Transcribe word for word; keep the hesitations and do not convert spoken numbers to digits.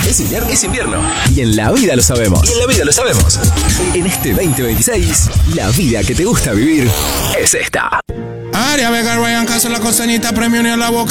Es invierno, es invierno. Y en la vida lo sabemos. Y en la vida lo sabemos. En este veinte veintiséis, la vida que te gusta vivir es esta. Área Vega, Ryan Castro, la costanita, premio ni a la boca.